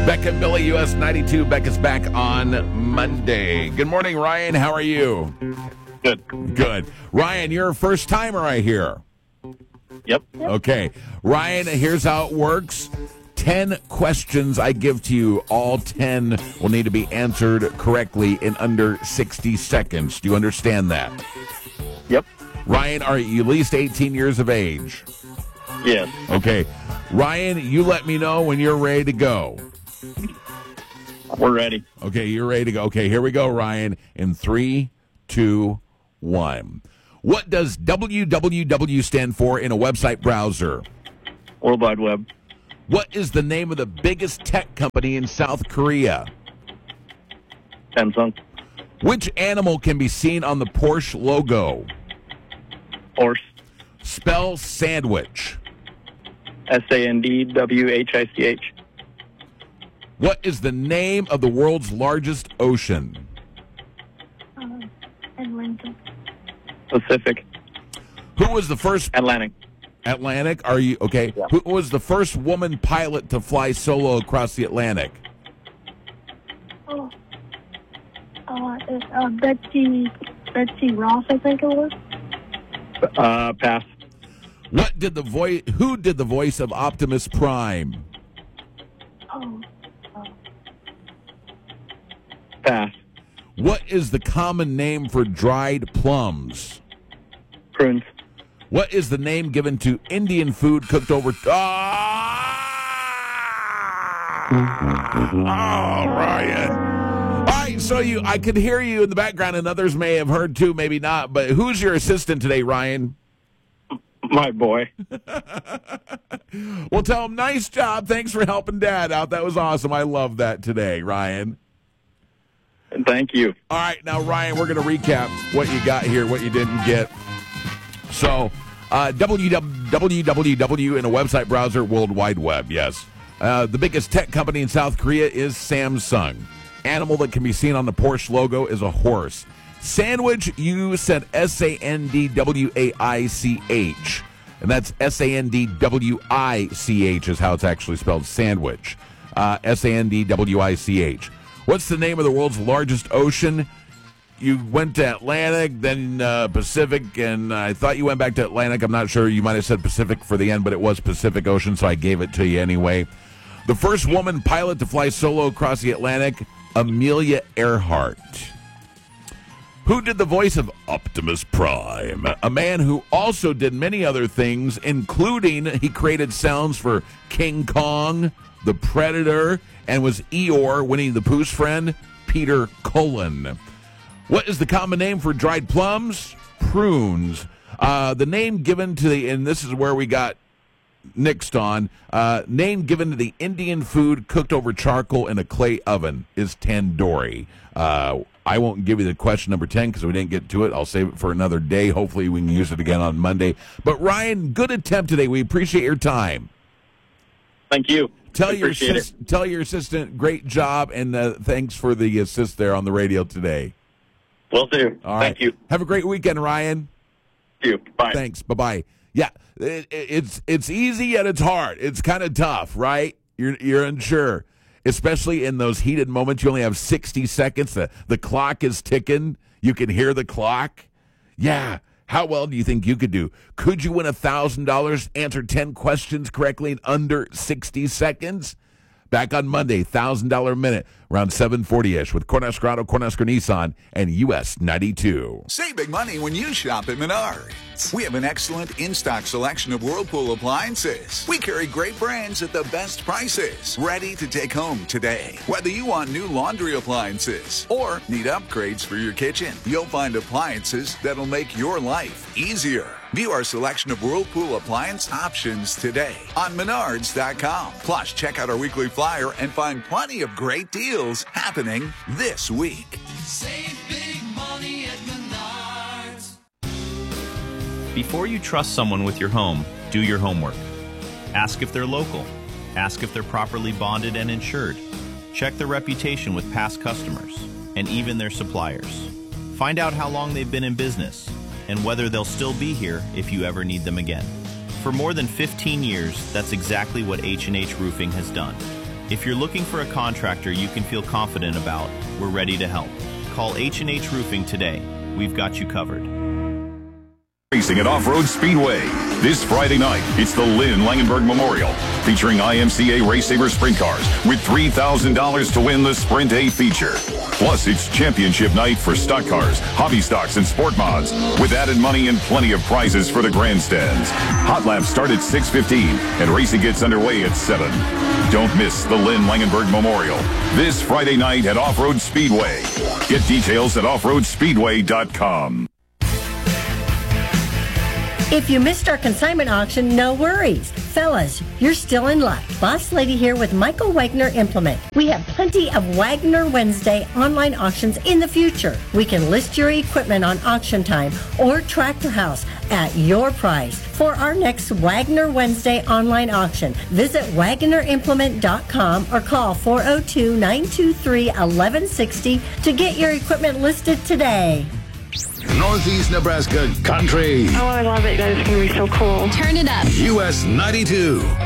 Beck and Billy, US 92. Beck is back on Monday. Good morning, Ryan. How are you? Good. Good. Ryan, you're a first timer, I hear. Yep. Okay. Ryan, here's how it works. 10 questions I give to you. All 10 will need to be answered correctly in under 60 seconds. Do you understand that? Yep. Ryan, are you at least 18 years of age? Yes. Okay. Ryan, you let me know when you're ready to go. We're ready. Okay, you're ready to go. Okay, here we go, Ryan. In 3, 2, 1. What does www stand for in a website browser? World Wide Web. What is the name of the biggest tech company in South Korea? Samsung. Which animal can be seen on the Porsche logo? Horse. Spell sandwich. SANDWHICH. What is the name of the world's largest ocean? Atlantic. Pacific. Who was the first Atlantic. Atlantic? Are you okay? Yeah. Who was the first woman pilot to fly solo across the Atlantic? Betsy Ross, I think it was. Pass. Who did the voice of Optimus Prime? Pass. What is the common name for dried plums? Prunes. What is the name given to Indian food cooked over? Ryan. All right, so I could hear you in the background, and others may have heard too, maybe not. But who's your assistant today, Ryan? My boy. Well, tell him nice job. Thanks for helping Dad out. That was awesome. I love that today, Ryan. Thank you. All right, now, Ryan, we're going to recap what you got here, what you didn't get. So, www in a website browser, World Wide Web, yes. The biggest tech company in South Korea is Samsung. Animal that can be seen on the Porsche logo is a horse. Sandwich, you said SANDWAICH. And that's SANDWICH is how it's actually spelled, sandwich. SANDWICH. What's the name of the world's largest ocean? You went to Atlantic, then Pacific, and I thought you went back to Atlantic. I'm not sure. You might have said Pacific for the end, but it was Pacific Ocean, so I gave it to you anyway. The first woman pilot to fly solo across the Atlantic, Amelia Earhart. Who did the voice of Optimus Prime? A man who also did many other things, including he created sounds for King Kong, the Predator, and was Eeyore, Winnie the Pooh's friend, Peter Cullen. What is the common name for dried plums? Prunes. The name given to and this is where we got nixed on, name given to the Indian food cooked over charcoal in a clay oven is tandoori. I won't give you the question number 10 because we didn't get to it. I'll save it for another day. Hopefully we can use it again on Monday. But Ryan, good attempt today. We appreciate your time. Thank you. Tell your assistant, great job, and thanks for the assist there on the radio today. Will do. All Thank right. you. Have a great weekend, Ryan. Thank you. Bye. Thanks. Bye-bye. Yeah, it's easy yet it's hard. It's kind of tough, right? You're unsure, especially in those heated moments. You only have 60 seconds. The clock is ticking. You can hear the clock. Yeah. How well do you think you could do? Could you win $1,000? Answer 10 questions correctly in under 60 seconds? Back on Monday, $1,000 minute, around 7:40-ish with Cornhusker Auto, Cornhusker Nissan, and US 92. Save big money when you shop at Menards. We have an excellent in-stock selection of Whirlpool appliances. We carry great brands at the best prices. Ready to take home today. Whether you want new laundry appliances or need upgrades for your kitchen, you'll find appliances that'll make your life easier. View our selection of Whirlpool appliance options today on Menards.com. Plus, check out our weekly flyer and find plenty of great deals happening this week. Save big money at Menards. Before you trust someone with your home, do your homework. Ask if they're local. Ask if they're properly bonded and insured. Check their reputation with past customers and even their suppliers. Find out how long they've been in business and whether they'll still be here if you ever need them again. For more than 15 years, that's exactly what H&H Roofing has done. If you're looking for a contractor you can feel confident about, we're ready to help. Call H&H Roofing today. We've got you covered. Racing at Off-Road Speedway. This Friday night, it's the Lynn Langenberg Memorial, featuring IMCA Race Saver Sprint Cars with $3,000 to win the Sprint A feature. Plus, it's championship night for stock cars, hobby stocks, and sport mods, with added money and plenty of prizes for the grandstands. Hot laps start at 6:15, and racing gets underway at 7. Don't miss the Lynn Langenberg Memorial this Friday night at Off-Road Speedway. Get details at offroadspeedway.com. If you missed our consignment auction, no worries. Fellas, you're still in luck. Boss Lady here with Michael Wagner Implement. We have plenty of Wagner Wednesday online auctions in the future. We can list your equipment on Auction Time or Tractor House at your price. For our next Wagner Wednesday online auction, visit WagnerImplement.com or call 402-923-1160 to get your equipment listed today. Northeast Nebraska Country. Oh, I love it. That is going to be so cool. Turn it up. US 92.